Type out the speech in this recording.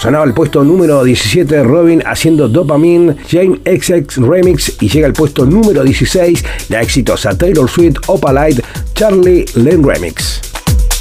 Sonaba el puesto número 17 Robin haciendo Dopamine, James XX Remix, y llega al puesto número 16 la exitosa Taylor Swift Opalite, Charlie Lane Remix.